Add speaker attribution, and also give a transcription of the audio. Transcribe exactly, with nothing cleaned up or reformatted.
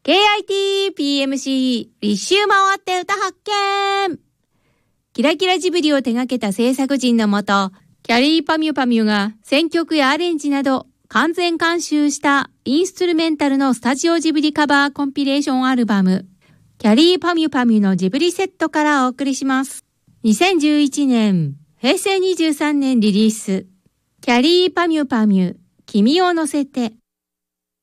Speaker 1: ケーアイティーピーエムシー 一周回って歌発見。キラキラジブリを手掛けた制作陣のもと、キャリーパミュパミュが選曲やアレンジなど完全監修したインストゥルメンタルのスタジオジブリカバーコンピレーションアルバム、キャリーパミュパミュのジブリセットからお送りします。にせんじゅういちねん、へいせいにじゅうさんねんリリース、キャリーパミュパミュ、君を乗せて。